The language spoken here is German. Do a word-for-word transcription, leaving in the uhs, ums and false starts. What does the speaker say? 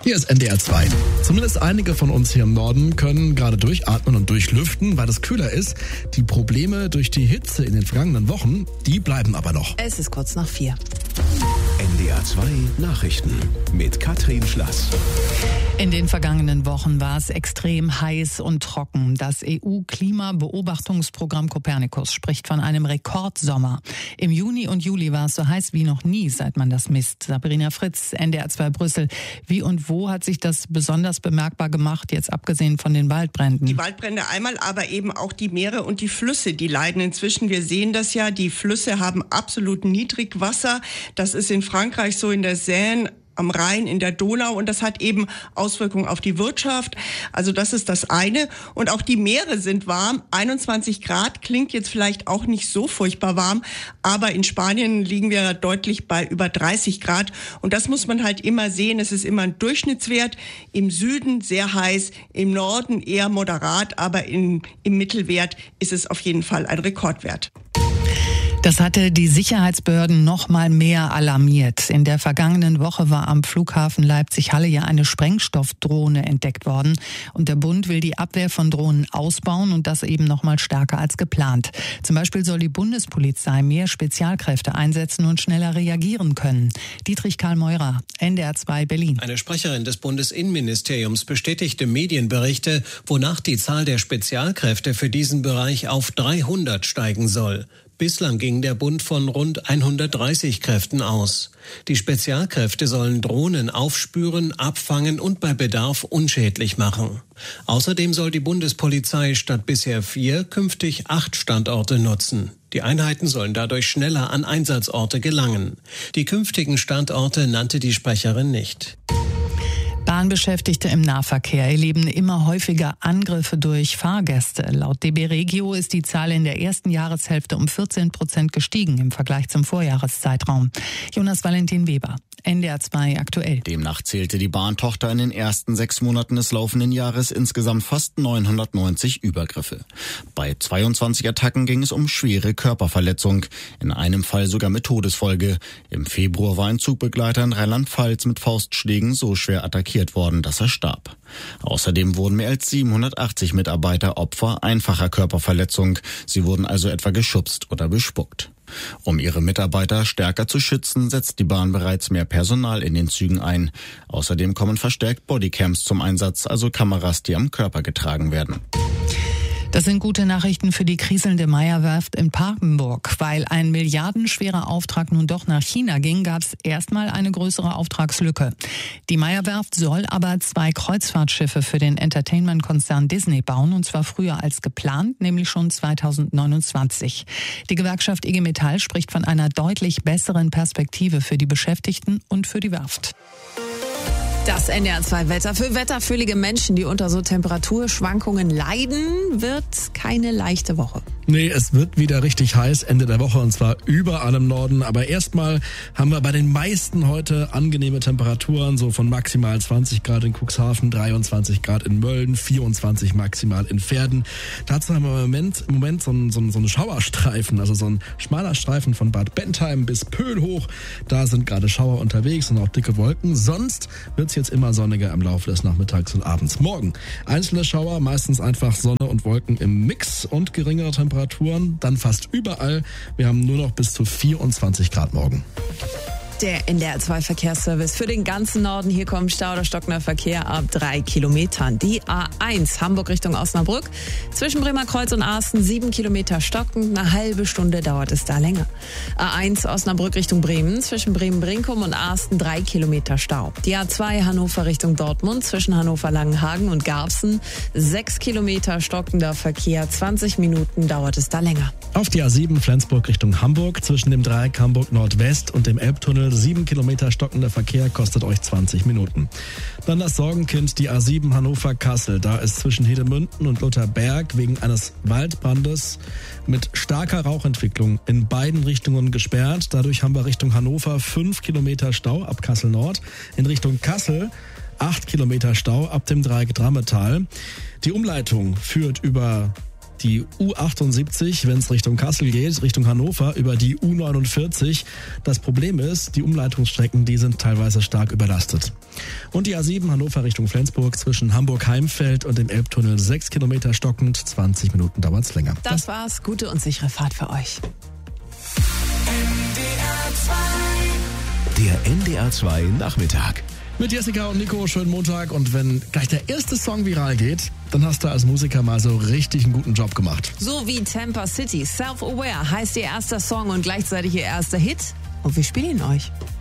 Hier ist N D R zwei. Zumindest einige von uns hier im Norden können gerade durchatmen und durchlüften, weil es kühler ist. Die Probleme durch die Hitze in den vergangenen Wochen, die bleiben aber noch. Es ist kurz nach vier. N D R zwei Nachrichten mit Katrin Schlass. In den vergangenen Wochen war es extrem heiß und trocken. Das E U-Klimabeobachtungsprogramm Copernicus spricht von einem Rekordsommer. Im Juni und Juli war es so heiß wie noch nie, seit man das misst. Sabrina Fritz, N D R zwei Brüssel. Wie und wo hat sich das besonders bemerkbar gemacht, jetzt abgesehen von den Waldbränden? Die Waldbrände einmal, aber eben auch die Meere und die Flüsse, die leiden inzwischen. Wir sehen das ja, die Flüsse haben absolut Niedrigwasser. Das ist in Frankreich so, in der Seine, am Rhein, in der Donau, und das hat eben Auswirkungen auf die Wirtschaft. Also das ist das eine. Und auch die Meere sind warm. einundzwanzig Grad klingt jetzt vielleicht auch nicht so furchtbar warm, aber in Spanien liegen wir deutlich bei über dreißig Grad. Und das muss man halt immer sehen. Es ist immer ein Durchschnittswert. Im Süden sehr heiß, im Norden eher moderat, aber in, im Mittelwert ist es auf jeden Fall ein Rekordwert. Das hatte die Sicherheitsbehörden noch mal mehr alarmiert. In der vergangenen Woche war am Flughafen Leipzig-Halle ja eine Sprengstoffdrohne entdeckt worden. Und der Bund will die Abwehr von Drohnen ausbauen und das eben noch mal stärker als geplant. Zum Beispiel soll die Bundespolizei mehr Spezialkräfte einsetzen und schneller reagieren können. Dietrich Karl Meurer, N D R zwei Berlin. Eine Sprecherin des Bundesinnenministeriums bestätigte Medienberichte, wonach die Zahl der Spezialkräfte für diesen Bereich auf dreihundert steigen soll. Bislang ging der Bund von rund hundertdreißig Kräften aus. Die Spezialkräfte sollen Drohnen aufspüren, abfangen und bei Bedarf unschädlich machen. Außerdem soll die Bundespolizei statt bisher vier künftig acht Standorte nutzen. Die Einheiten sollen dadurch schneller an Einsatzorte gelangen. Die künftigen Standorte nannte die Sprecherin nicht. Bahnbeschäftigte im Nahverkehr erleben immer häufiger Angriffe durch Fahrgäste. Laut D B Regio ist die Zahl in der ersten Jahreshälfte um vierzehn Prozent gestiegen im Vergleich zum Vorjahreszeitraum. Jonas Valentin Weber, N D R zwei aktuell. Demnach zählte die Bahntochter in den ersten sechs Monaten des laufenden Jahres insgesamt fast neunhundertneunzig Übergriffe. Bei zweiundzwanzig Attacken ging es um schwere Körperverletzung, in einem Fall sogar mit Todesfolge. Im Februar war ein Zugbegleiter in Rheinland-Pfalz mit Faustschlägen so schwer attackiert worden, dass er starb. Außerdem wurden mehr als siebenhundertachtzig Mitarbeiter Opfer einfacher Körperverletzung. Sie wurden also etwa geschubst oder bespuckt. Um ihre Mitarbeiter stärker zu schützen, setzt die Bahn bereits mehr Personal in den Zügen ein. Außerdem kommen verstärkt Bodycams zum Einsatz, also Kameras, die am Körper getragen werden. Das sind gute Nachrichten für die kriselnde Meyer-Werft in Papenburg. Weil ein milliardenschwerer Auftrag nun doch nach China ging, gab es erstmal eine größere Auftragslücke. Die Meyer-Werft soll aber zwei Kreuzfahrtschiffe für den Entertainment-Konzern Disney bauen, und zwar früher als geplant, nämlich schon zweitausendneunundzwanzig. Die Gewerkschaft I G Metall spricht von einer deutlich besseren Perspektive für die Beschäftigten und für die Werft. Das N D R zwei Wetter. Für wetterfühlige Menschen, die unter so Temperaturschwankungen leiden, wird keine leichte Woche. Nee, es wird wieder richtig heiß Ende der Woche, und zwar überall im Norden. Aber erstmal haben wir bei den meisten heute angenehme Temperaturen, so von maximal zwanzig Grad in Cuxhaven, dreiundzwanzig Grad in Mölln, vierundzwanzig maximal in Verden. Dazu haben wir im Moment, im Moment so einen, so einen, so einen Schauerstreifen, also so ein schmaler Streifen von Bad Bentheim bis Pöhl hoch. Da sind gerade Schauer unterwegs und auch dicke Wolken. Sonst wird's jetzt immer sonniger im Laufe des Nachmittags und abends. Morgen einzelne Schauer, meistens einfach Sonne und Wolken im Mix und geringere Temperaturen. Dann fast überall. Wir haben nur noch bis zu vierundzwanzig Grad morgen. Der N D R zwei Verkehrsservice für den ganzen Norden. Hier kommt Stau oder stockender Verkehr ab drei Kilometern. Die A eins Hamburg Richtung Osnabrück. Zwischen Bremerkreuz und Arsten sieben Kilometer stockend. Eine halbe Stunde dauert es da länger. A eins Osnabrück Richtung Bremen. Zwischen Bremen-Brinkum und Arsten drei Kilometer Stau. Die A zwei Hannover Richtung Dortmund. Zwischen Hannover-Langenhagen und Garbsen sechs Kilometer stockender Verkehr. zwanzig Minuten dauert es da länger. Auf die A sieben Flensburg Richtung Hamburg. Zwischen dem Dreieck Hamburg Nordwest und dem Elbtunnel sieben Kilometer stockender Verkehr, kostet euch zwanzig Minuten. Dann das Sorgenkind, die A sieben Hannover-Kassel. Da ist zwischen Hedemünden und Lutherberg wegen eines Waldbrandes mit starker Rauchentwicklung in beiden Richtungen gesperrt. Dadurch haben wir Richtung Hannover fünf Kilometer Stau ab Kassel Nord. In Richtung Kassel acht Kilometer Stau ab dem Dreieck Drammetal. Die Umleitung führt über die U achtundsiebzig, wenn es Richtung Kassel geht, Richtung Hannover, über die U neunundvierzig. Das Problem ist, die Umleitungsstrecken, die sind teilweise stark überlastet. Und die A sieben Hannover Richtung Flensburg zwischen Hamburg-Heimfeld und dem Elbtunnel sechs Kilometer stockend, zwanzig Minuten dauert's länger. Das war's. Gute und sichere Fahrt für euch. Der N D R zwei Nachmittag. Mit Jessica und Nico, schönen Montag. Und wenn gleich der erste Song viral geht, dann hast du als Musiker mal so richtig einen guten Job gemacht. So wie Tampa City. Self-Aware heißt ihr erster Song und gleichzeitig ihr erster Hit. Und wir spielen ihn euch.